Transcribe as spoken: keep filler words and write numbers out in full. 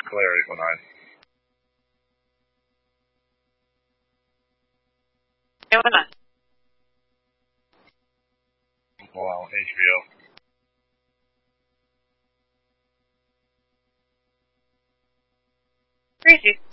Claire eight one nine. eight one nine. Wow, H B O. Crazy.